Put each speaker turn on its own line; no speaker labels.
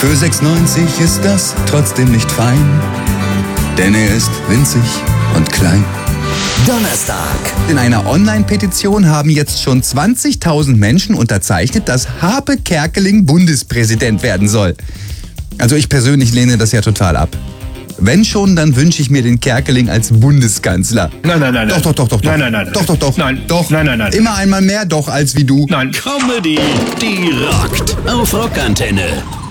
Für 6,90 ist das trotzdem nicht fein, denn er ist winzig und klein.
Donnerstag.
In einer Online-Petition haben jetzt schon 20.000 Menschen unterzeichnet, dass Harpe Kerkeling Bundespräsident werden soll. Also ich persönlich lehne das ja total ab. Wenn schon, dann wünsche ich mir den Kerkeling als Bundeskanzler.
Nein.
Doch.
Nein.
Doch.
Nein.
Immer einmal mehr doch als wie du.
Nein.
Comedy, die rockt. Auf Rockantenne.